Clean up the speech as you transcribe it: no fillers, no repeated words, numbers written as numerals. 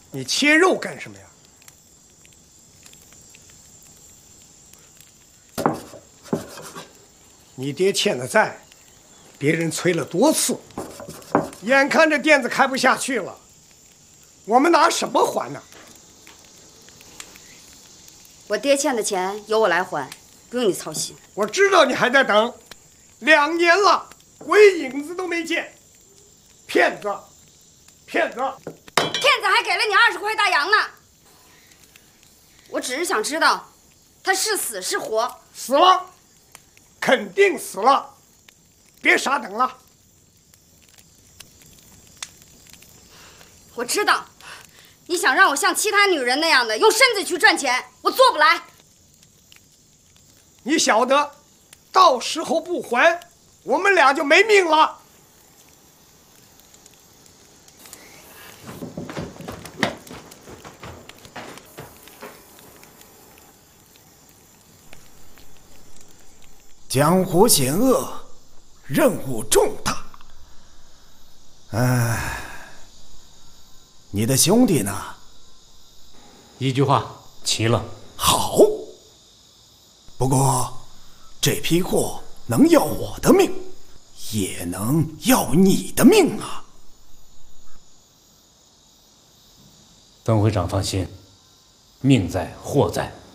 你切肉干什么呀？你爹欠的债，别人催了多次，眼看着店子开不下去了，我们拿什么还呢？ 我爹欠的钱由我来还，不用你操心。 我知道你还在等，2年了，鬼影子都没见。骗子，骗子！ 骗子还给了你20块大洋呢。我只是想知道，他是死是活。 死了，肯定死了，别傻等了。 我知道，你想让我像其他女人那样的用身子去赚钱，我做不来。 你晓得，到时候不还，我们俩就没命了。 江湖险恶，任务重大。哎，你的兄弟呢？ 一句话，齐了。 好。不过，这批货能要我的命，也能要你的命啊！ 曾会长放心，命在货在。